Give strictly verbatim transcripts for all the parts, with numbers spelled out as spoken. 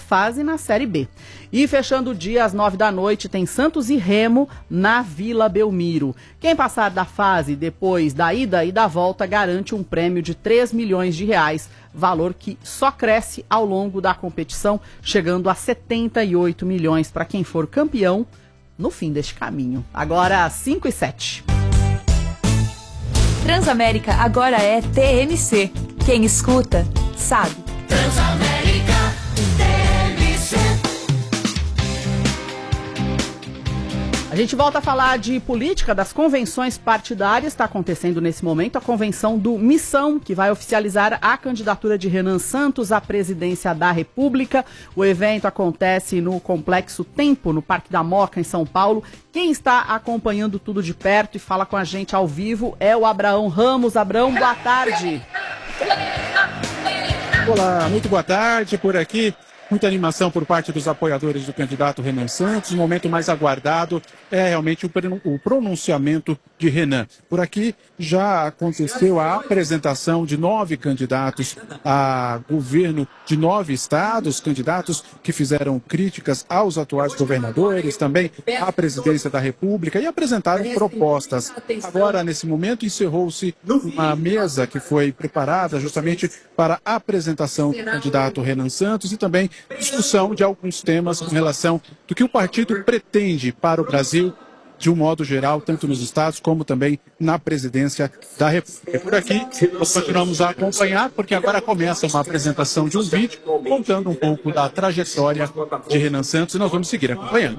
fase na Série B. E fechando o dia, às nove da noite, tem Santos e Remo na Vila Belmiro. Quem passar da fase depois da ida e da volta garante um prêmio de três milhões de reais, valor que só cresce ao longo da competição, chegando a setenta e oito milhões para quem for campeão no fim deste caminho. Agora, cinco e sete. Transamérica agora é T M C. Quem escuta, sabe. Transamérica T M C. A gente volta a falar de política, das convenções partidárias. Está acontecendo nesse momento a convenção do Missão, que vai oficializar a candidatura de Renan Santos à presidência da República. O evento acontece no Complexo Tempo, no Parque da Moca, em São Paulo. Quem está acompanhando tudo de perto e fala com a gente ao vivo é o Abraão Ramos. Abraão, boa tarde. Olá, muito boa tarde por aqui. Muita animação por parte dos apoiadores do candidato Renan Santos. O momento mais aguardado é realmente o pronunciamento de Renan. Por aqui já aconteceu a apresentação de nove candidatos a governo de nove estados, candidatos que fizeram críticas aos atuais governadores, também à presidência da República e apresentaram propostas. Agora, nesse momento, encerrou-se uma mesa que foi preparada justamente para a apresentação do candidato Renan Santos e também discussão de alguns temas com relação do que o partido pretende para o Brasil, de um modo geral, tanto nos estados como também na presidência da República. Por aqui, nós continuamos a acompanhar, porque agora começa uma apresentação de um vídeo contando um pouco da trajetória de Renan Santos e nós vamos seguir acompanhando.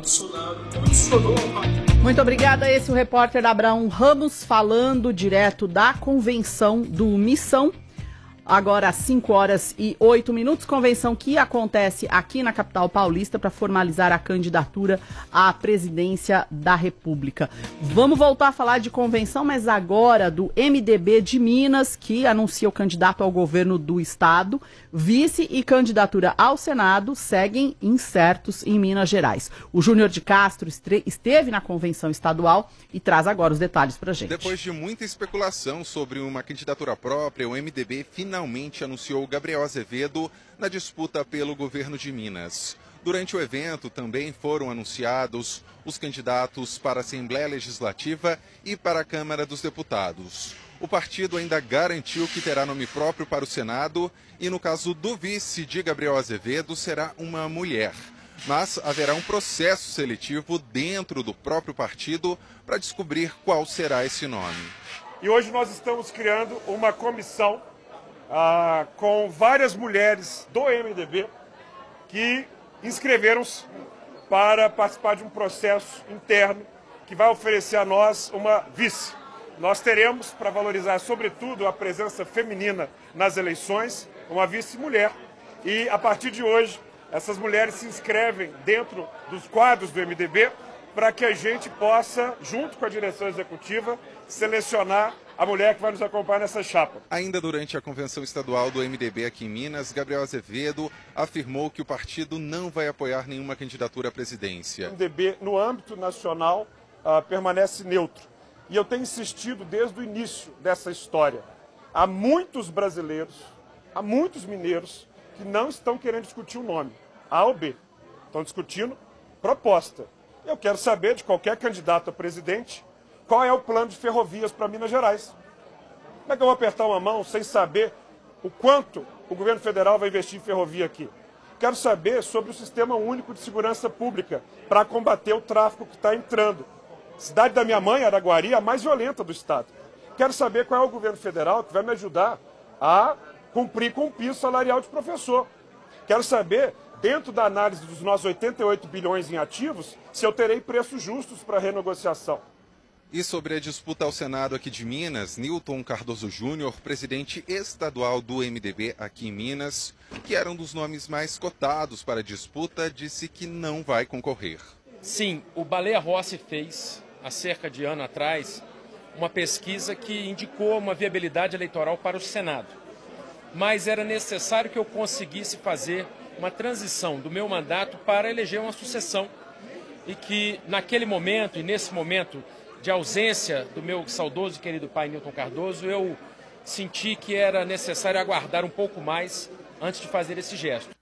Muito obrigada. Esse é o repórter Abraão Ramos falando direto da convenção do Missão. Agora, às cinco horas e oito minutos, convenção que acontece aqui na capital paulista para formalizar a candidatura à presidência da República. Vamos voltar a falar de convenção, mas agora do M D B de Minas, que anuncia o candidato ao governo do estado. Vice e candidatura ao Senado seguem incertos em Minas Gerais. O Júnior de Castro esteve na convenção estadual e traz agora os detalhes para a gente. Depois de muita especulação sobre uma candidatura própria, o M D B finalmente finalmente anunciou Gabriel Azevedo na disputa pelo governo de Minas. Durante o evento também foram anunciados os candidatos para a Assembleia Legislativa e para a Câmara dos Deputados. O partido ainda garantiu que terá nome próprio para o Senado e, no caso do vice de Gabriel Azevedo, será uma mulher. Mas haverá um processo seletivo dentro do próprio partido para descobrir qual será esse nome. E hoje nós estamos criando uma comissão Ah, com várias mulheres do M D B que inscreveram-se para participar de um processo interno que vai oferecer a nós uma vice. Nós teremos, para valorizar sobretudo a presença feminina nas eleições, uma vice-mulher. E a partir de hoje, essas mulheres se inscrevem dentro dos quadros do M D B para que a gente possa, junto com a direção executiva, selecionar a mulher que vai nos acompanhar nessa chapa. Ainda durante a convenção estadual do M D B aqui em Minas, Gabriel Azevedo afirmou que o partido não vai apoiar nenhuma candidatura à presidência. O M D B, no âmbito nacional, uh, permanece neutro. E eu tenho insistido desde o início dessa história. Há muitos brasileiros, há muitos mineiros que não estão querendo discutir o nome, A ou B. Estão discutindo proposta. Eu quero saber de qualquer candidato a presidente qual é o plano de ferrovias para Minas Gerais. Como é que eu vou apertar uma mão sem saber o quanto o governo federal vai investir em ferrovia aqui? Quero saber sobre o Sistema Único de Segurança Pública para combater o tráfico que está entrando. Cidade da minha mãe, Araguari, a mais violenta do estado. Quero saber qual é o governo federal que vai me ajudar a cumprir com o piso salarial de professor. Quero saber, dentro da análise dos nossos oitenta e oito bilhões em ativos, se eu terei preços justos para renegociação. E sobre a disputa ao Senado aqui de Minas, Newton Cardoso Júnior, presidente estadual do M D B aqui em Minas, que era um dos nomes mais cotados para a disputa, disse que não vai concorrer. Sim, o Baleia Rossi fez, há cerca de ano atrás, uma pesquisa que indicou uma viabilidade eleitoral para o Senado. Mas era necessário que eu conseguisse fazer uma transição do meu mandato para eleger uma sucessão. E que naquele momento, e nesse momento de ausência do meu saudoso e querido pai Newton Cardoso, eu senti que era necessário aguardar um pouco mais antes de fazer esse gesto.